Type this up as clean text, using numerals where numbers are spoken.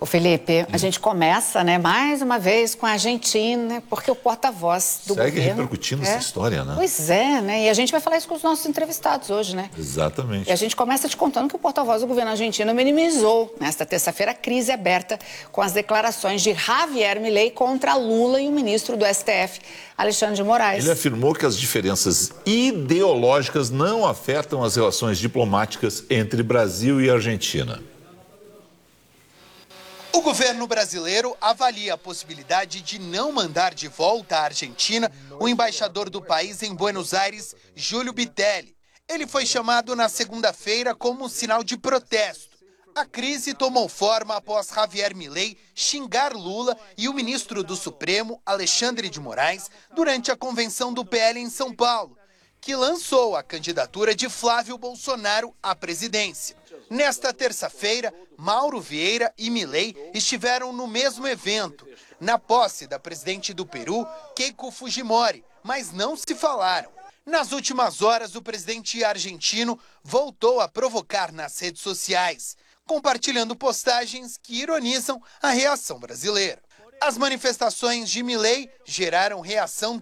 Ô Felipe, a gente começa, né, mais uma vez com a Argentina, porque o porta-voz do governo... Segue repercutindo essa história, né? Pois é, né? E a gente vai falar isso com os nossos entrevistados hoje, né? Exatamente. E a gente começa te contando que o porta-voz do governo argentino minimizou, nesta terça-feira, a crise aberta com as declarações de Javier Milei contra Lula e o ministro do STF, Alexandre de Moraes. Ele afirmou que as diferenças ideológicas não afetam as relações diplomáticas entre Brasil e Argentina. O governo brasileiro avalia a possibilidade de não mandar de volta à Argentina o embaixador do país em Buenos Aires, Júlio Bitelli. Ele foi chamado na segunda-feira como sinal de protesto. A crise tomou forma após Javier Milei xingar Lula e o ministro do Supremo, Alexandre de Moraes, durante a convenção do PL em São Paulo, que lançou a candidatura de Flávio Bolsonaro à presidência. Nesta terça-feira, Mauro Vieira e Milei estiveram no mesmo evento, na posse da presidente do Peru, Keiko Fujimori, mas não se falaram. Nas últimas horas, o presidente argentino voltou a provocar nas redes sociais, compartilhando postagens que ironizam a reação brasileira. As manifestações de Milei geraram reação